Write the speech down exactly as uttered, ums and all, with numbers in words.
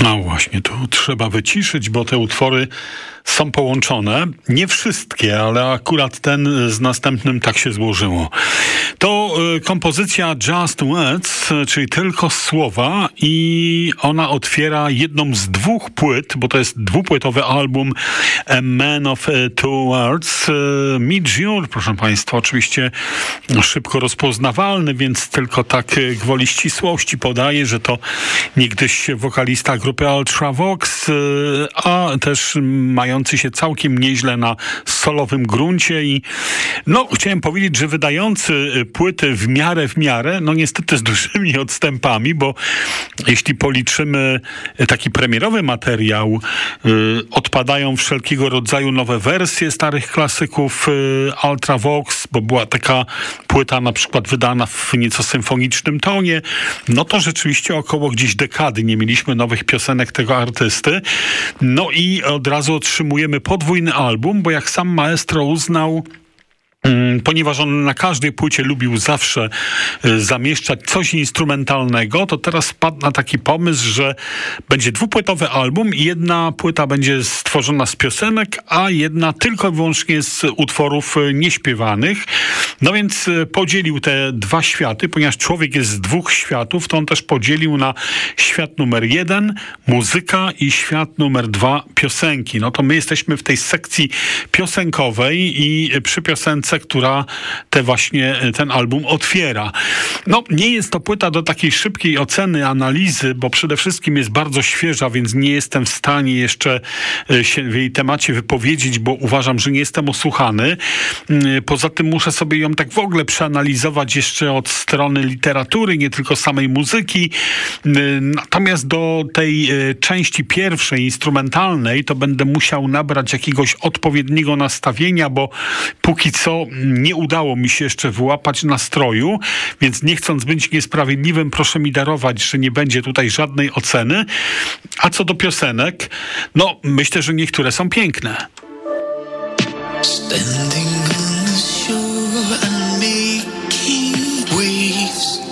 No właśnie, tu trzeba wyciszyć, bo te utwory są połączone. Nie wszystkie, ale akurat ten z następnym tak się złożyło. To y, kompozycja Just Words, czyli tylko słowa, i ona otwiera jedną z dwóch płyt, bo to jest dwupłytowy album A Man of Two Words. Y, Midge Ure, proszę Państwa, oczywiście szybko rozpoznawalny, więc tylko tak gwoli ścisłości podaję, że to niegdyś wokalista grupy Ultravox, y, a też mający się całkiem nieźle na solowym gruncie i no, chciałem powiedzieć, że wydający płyty w miarę w miarę, no niestety z dużymi odstępami, bo jeśli policzymy taki premierowy materiał, y, odpadają wszelkiego rodzaju nowe wersje starych klasyków y, Ultravox, bo była taka płyta na przykład wydana w nieco symfonicznym tonie, no to rzeczywiście około gdzieś dekady nie mieliśmy nowych piosenek tego artysty. No i od razu otrzymujemy podwójny album, bo jak sam maestro uznał, ponieważ on na każdej płycie lubił zawsze zamieszczać coś instrumentalnego, to teraz wpadł na taki pomysł, że będzie dwupłytowy album i jedna płyta będzie stworzona z piosenek, a jedna tylko i wyłącznie z utworów nieśpiewanych. No więc podzielił te dwa światy, ponieważ człowiek jest z dwóch światów, to on też podzielił na świat numer jeden, muzyka, i świat numer dwa, piosenki. No to my jesteśmy w tej sekcji piosenkowej i przy piosence, która te właśnie ten album otwiera. No, nie jest to płyta do takiej szybkiej oceny, analizy, bo przede wszystkim jest bardzo świeża, więc nie jestem w stanie jeszcze się w jej temacie wypowiedzieć, bo uważam, że nie jestem osłuchany. Poza tym muszę sobie ją tak w ogóle przeanalizować jeszcze od strony literatury, nie tylko samej muzyki. Natomiast do tej części pierwszej, instrumentalnej, to będę musiał nabrać jakiegoś odpowiedniego nastawienia, bo póki co nie udało mi się jeszcze wyłapać nastroju, więc nie chcąc być niesprawiedliwym, proszę mi darować, że nie będzie tutaj żadnej oceny. A co do piosenek, no myślę, że niektóre są piękne. Standing on the shore and making waves.